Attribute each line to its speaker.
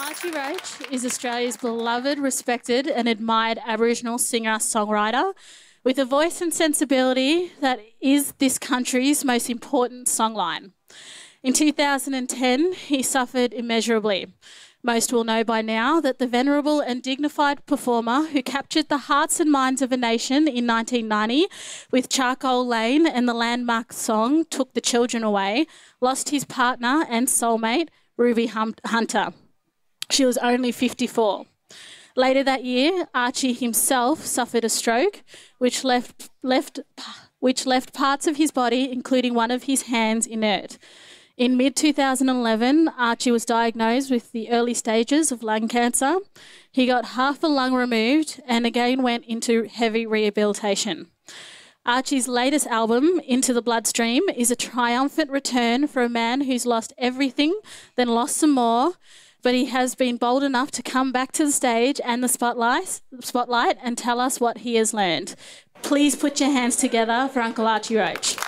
Speaker 1: Archie Roach is Australia's beloved, respected and admired Aboriginal singer-songwriter with a voice and sensibility that is this country's most important songline. In 2010, he suffered immeasurably. Most will know by now that the venerable and dignified performer who captured the hearts and minds of a nation in 1990 with Charcoal Lane and the landmark song Took the Children Away lost his partner and soulmate, Ruby Hunter. She was only 54. Later that year, Archie himself suffered a stroke, which left parts of his body, including one of his hands, inert. In mid-2011, Archie was diagnosed with the early stages of lung cancer. He got half a lung removed and again went into heavy rehabilitation. Archie's latest album, Into the Bloodstream, is a triumphant return for a man who's lost everything, then lost some more, but he has been bold enough to come back to the stage and the spotlight and tell us what he has learned. Please put your hands together for Uncle Archie Roach.